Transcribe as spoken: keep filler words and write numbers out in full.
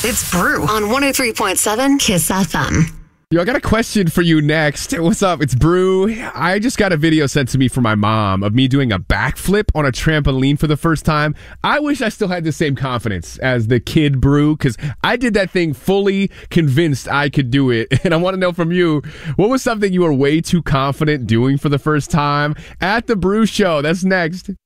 It's Brew on one oh three point seven Kiss F M. Yo, I got a question for you next. What's up? It's Brew. I just got a video sent to me from my mom of me doing a backflip on a trampoline for the first time. I wish I still had the same confidence as the kid Brew, because I did that thing fully convinced I could do it. And I want to know from you, what was something you were way too confident doing for the first time? At the Brew Show. That's next.